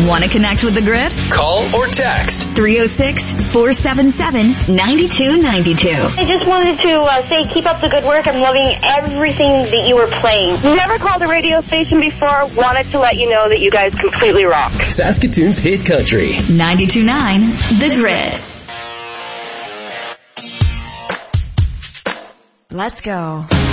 Want to connect with the Grid? Call or text 306-477-9292. I just wanted to say keep up the good work. I'm loving everything that you were playing. Never called a radio station before. Wanted to let you know that you guys completely rock. Saskatoon's hit country. 92.9 The Grid. Let's go.